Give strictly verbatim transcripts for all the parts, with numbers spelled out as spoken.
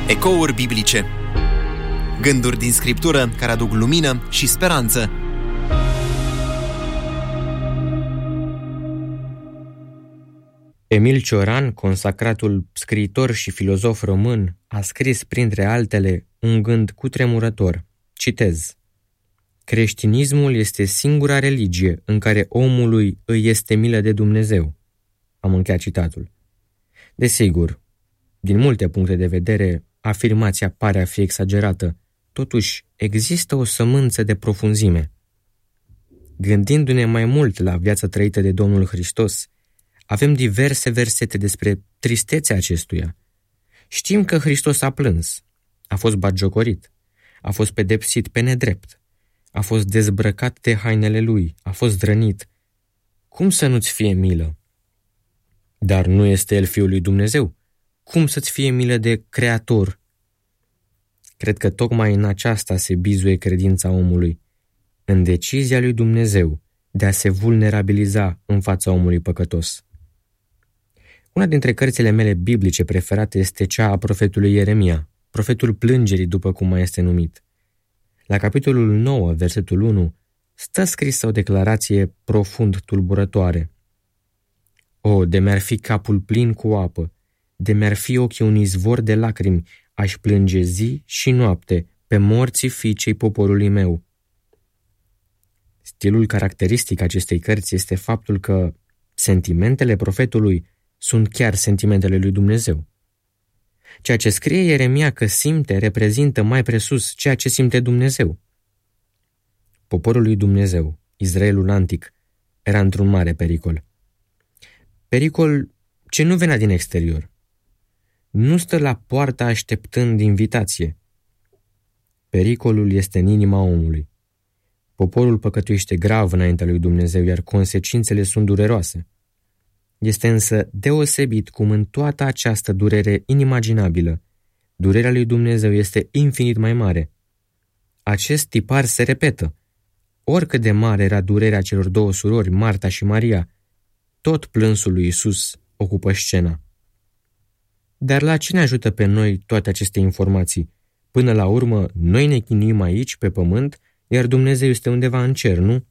Ecouri biblice. Gânduri din Scriptură care aduc lumină și speranță. Emil Cioran, consacratul scriitor și filozof român, a scris printre altele un gând cutremurător. Citez: creștinismul este singura religie în care omului îi este milă de Dumnezeu. Am încheiat citatul. Desigur, din multe puncte de vedere, afirmația pare a fi exagerată, totuși există o sămânță de profunzime. Gândindu-ne mai mult la viața trăită de Domnul Hristos, avem diverse versete despre tristețea acestuia. Știm că Hristos a plâns, a fost batjocorit, a fost pedepsit pe nedrept, a fost dezbrăcat de hainele lui, a fost rănit. Cum să nu-ți fie milă? Dar nu este El Fiul lui Dumnezeu? Cum să-ți fie milă de Creator? Cred că tocmai în aceasta se bizuie credința omului, în decizia lui Dumnezeu de a se vulnerabiliza în fața omului păcătos. Una dintre cărțile mele biblice preferate este cea a profetului Ieremia, profetul plângerii, după cum mai este numit. La capitolul nouă, versetul unu, stă scrisă o declarație profund tulburătoare. O, de mi-ar fi capul plin cu apă, de mi-ar fi ochii un izvor de lacrimi, aș plânge zi și noapte pe morții fiicei poporului meu. Stilul caracteristic acestei cărți este faptul că sentimentele profetului sunt chiar sentimentele lui Dumnezeu. Ceea ce scrie Ieremia că simte reprezintă mai presus ceea ce simte Dumnezeu. Poporul lui Dumnezeu, Israelul antic, era într-un mare pericol. Pericol ce nu venea din exterior. Nu stă la poartă așteptând invitație. Pericolul este în inima omului. Poporul păcătuiește grav înaintea lui Dumnezeu, iar consecințele sunt dureroase. Este însă deosebit cum în toată această durere inimaginabilă, durerea lui Dumnezeu este infinit mai mare. Acest tipar se repetă. Oricât de mare era durerea celor două surori, Marta și Maria, tot plânsul lui Iisus ocupă scena. Dar la ce ne ajută pe noi toate aceste informații? Până la urmă, noi ne chinuim aici, pe pământ, iar Dumnezeu este undeva în cer, nu?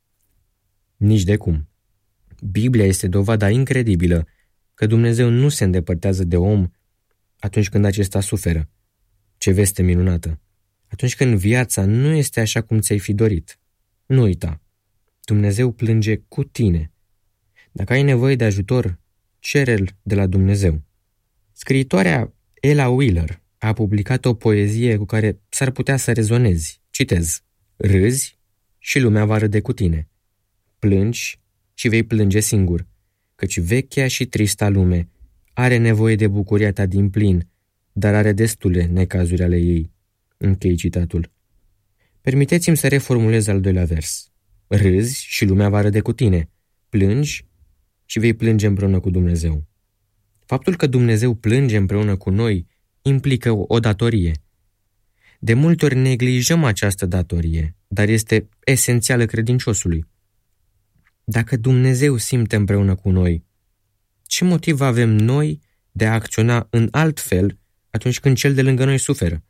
Nici de cum. Biblia este dovada incredibilă că Dumnezeu nu se îndepărtează de om atunci când acesta suferă. Ce veste minunată! Atunci când viața nu este așa cum ți-ai fi dorit. Nu uita, Dumnezeu plânge cu tine. Dacă ai nevoie de ajutor, cere-l de la Dumnezeu. Scriitoarea Ella Wheeler a publicat o poezie cu care s-ar putea să rezonezi. Citez: râzi și lumea va râde cu tine. Plângi și vei plânge singur, căci vechea și trista lume are nevoie de bucuria ta din plin, dar are destule necazuri ale ei. Închei citatul. Permiteți-mi să reformulez al doilea vers. Râzi și lumea va râde cu tine. Plângi și vei plânge împreună cu Dumnezeu. Faptul că Dumnezeu plânge împreună cu noi implică o datorie. De multe ori neglijăm această datorie, dar este esențială credinciosului. Dacă Dumnezeu simte împreună cu noi, ce motiv avem noi de a acționa în alt fel atunci când cel de lângă noi suferă?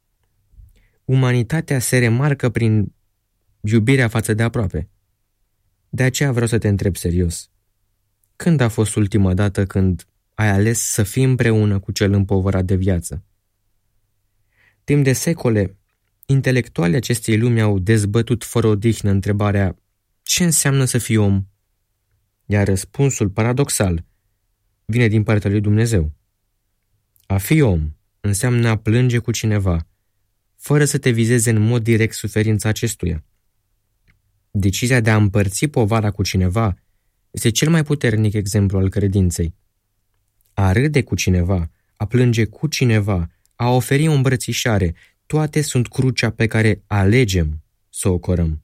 Umanitatea se remarcă prin iubirea față de aproape. De aceea vreau să te întreb serios. Când a fost ultima dată când ai ales să fii împreună cu cel împovărat de viață? Timp de secole, intelectualii acestei lumi au dezbătut fără odihnă întrebarea: ce înseamnă să fii om? Iar răspunsul paradoxal vine din partea lui Dumnezeu. A fi om înseamnă a plânge cu cineva, fără să te vizeze în mod direct suferința acestuia. Decizia de a împărți povara cu cineva este cel mai puternic exemplu al credinței. A râde cu cineva, a plânge cu cineva, a oferi o îmbrățișare, toate sunt crucea pe care alegem să o corăm.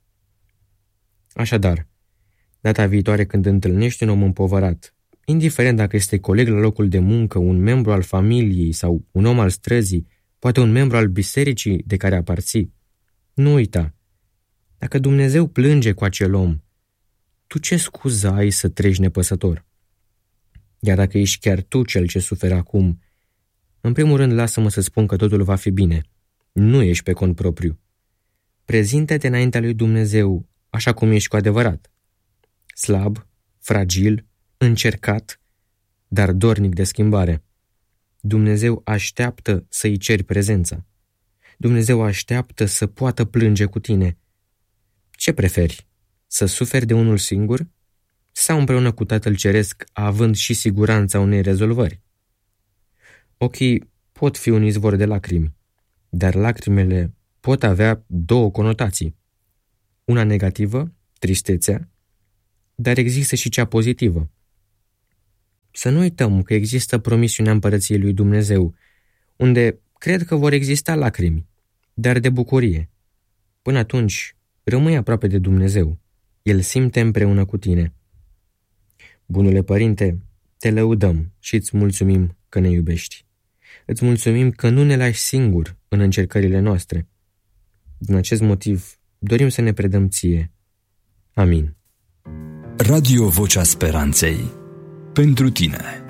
Așadar, data viitoare când întâlnești un om împovărat, indiferent dacă este coleg la locul de muncă, un membru al familiei sau un om al străzii, poate un membru al bisericii de care aparții, nu uita, dacă Dumnezeu plânge cu acel om, tu ce scuză ai să treci nepăsător? Iar dacă ești chiar tu cel ce suferă acum, În primul rând, lasă-mă să spun că totul va fi bine. Nu ești pe cont propriu. Prezintă-te înaintea lui Dumnezeu așa cum ești cu adevărat. Slab, fragil, încercat, dar dornic de schimbare. Dumnezeu așteaptă să-i ceri prezența. Dumnezeu așteaptă să poată plânge cu tine. Ce preferi? Să suferi de unul singur sau împreună cu Tatăl Ceresc, având și siguranța unei rezolvări? Ochii pot fi un izvor de lacrimi, dar lacrimele pot avea două conotații. Una negativă, tristețea, dar există și cea pozitivă. Să nu uităm că există promisiunea Împărăției lui Dumnezeu, unde cred că vor exista lacrimi, dar de bucurie. Până atunci, rămâi aproape de Dumnezeu. El simte împreună cu tine. Bunule Părinte, te lăudăm și îți mulțumim că ne iubești. Îți mulțumim că nu ne lași singur în încercările noastre. Din acest motiv, dorim să ne predăm ție. Amin. Radio Vocea Speranței. Pentru tine.